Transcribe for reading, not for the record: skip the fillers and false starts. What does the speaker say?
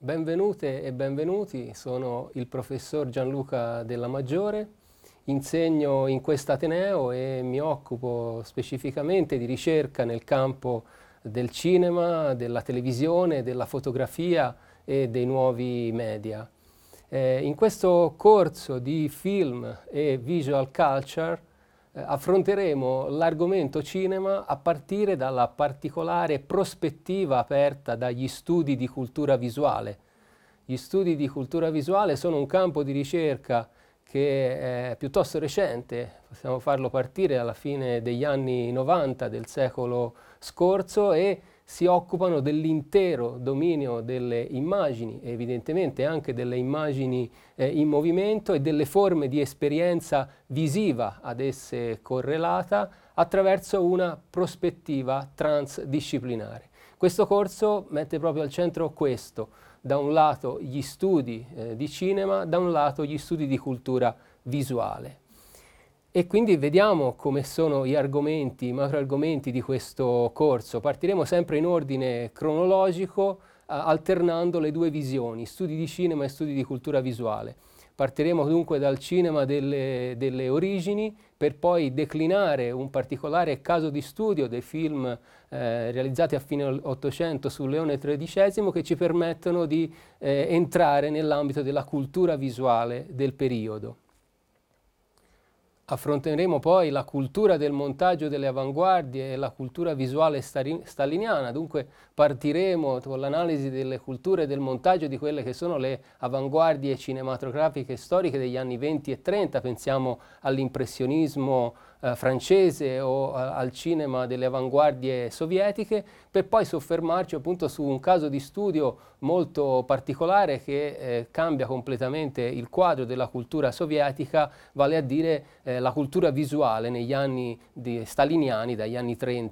Benvenute e benvenuti, sono il professor Gianluca Della Maggiore, insegno in quest'Ateneo e mi occupo specificamente di ricerca nel campo del cinema, della televisione, della fotografia e dei nuovi media. In questo corso di film e visual culture affronteremo l'argomento cinema a partire dalla particolare prospettiva aperta dagli studi di cultura visuale. Gli studi di cultura visuale sono un campo di ricerca che è piuttosto recente, possiamo farlo partire alla fine degli anni 90 del secolo scorso e si occupano dell'intero dominio delle immagini, evidentemente anche delle immagini in movimento e delle forme di esperienza visiva ad esse correlata attraverso una prospettiva transdisciplinare. Questo corso mette proprio al centro questo, da un lato gli studi di cinema, da un lato gli studi di cultura visuale. E quindi vediamo come sono gli argomenti, i macroargomenti di questo corso. Partiremo sempre in ordine cronologico, alternando le due visioni, studi di cinema e studi di cultura visuale. Partiremo dunque dal cinema delle origini, per poi declinare un particolare caso di studio dei film realizzati a fine Ottocento su Leone XIII, che ci permettono di entrare nell'ambito della cultura visuale del periodo. Affronteremo poi la cultura del montaggio delle avanguardie e la cultura visuale staliniana, dunque partiremo con l'analisi delle culture del montaggio di quelle che sono le avanguardie cinematografiche storiche degli anni 20 e 30, pensiamo all'impressionismo francese o al cinema delle avanguardie sovietiche, per poi soffermarci appunto su un caso di studio molto particolare che cambia completamente il quadro della cultura sovietica, vale a dire la cultura visuale negli anni staliniani, dagli anni 30